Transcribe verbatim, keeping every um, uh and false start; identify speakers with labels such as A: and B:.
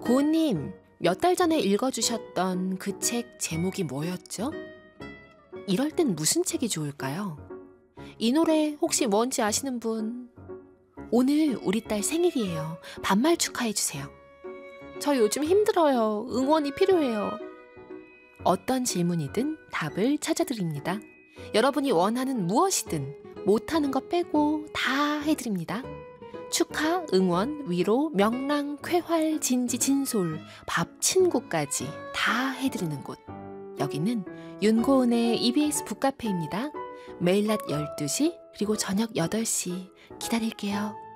A: 고은님, 몇 달 전에 읽어주셨던 그 책 제목이 뭐였죠? 이럴 땐 무슨 책이 좋을까요? 이 노래 혹시 뭔지 아시는 분? 오늘 우리 딸 생일이에요. 반말 축하해주세요. 저 요즘 힘들어요. 응원이 필요해요. 어떤 질문이든 답을 찾아드립니다. 여러분이 원하는 무엇이든 못하는 거 빼고 다 해드립니다. 축하, 응원, 위로, 명랑, 쾌활, 진지, 진솔, 밥, 친구까지 다 해드리는 곳. 여기는 윤고은의 이비에스 북카페입니다. 매일 낮 열두 시 그리고 저녁 여덟 시 기다릴게요.